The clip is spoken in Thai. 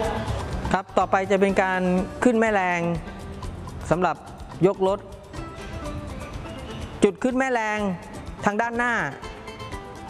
ครับต่อไปจะเป็นการขึ้นแม่แรงสำหรับยกรถจุดขึ้นแม่แรงทางด้านหน้า